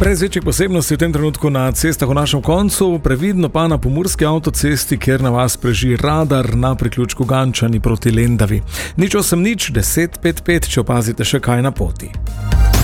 Brez večjih posebnosti v tem trenutku na cestah v našem koncu, previdno pa na pomurski avtocesti, kjer na vas preži radar na priključku Gančani proti Lendavi. Nič 8 nič 10 5 5, če opazite še kaj na poti.